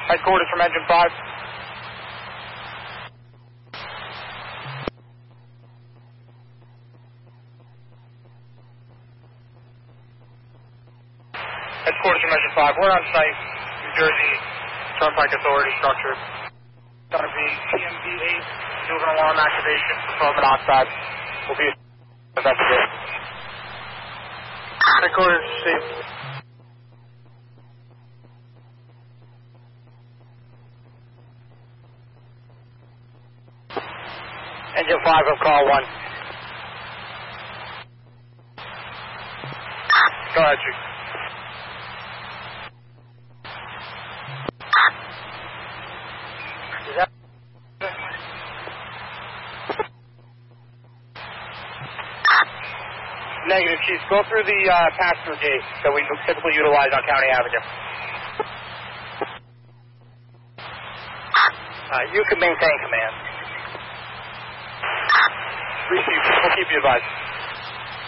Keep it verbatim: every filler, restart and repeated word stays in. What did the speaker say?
Headquarters from engine five. Headquarters from engine five. We're on site, New Jersey Turnpike Authority structure. It's going to be T M D eight, juvenile alarm activation for carbon monoxide. Will be investigated. Headquarters, Steve. Engine five of call one. Go ahead, Chief. Is that... Negative, Chief. Go through the uh, pass-through gate that we typically utilize on County Avenue. Uh, you can maintain command. Receive. We'll keep you advised.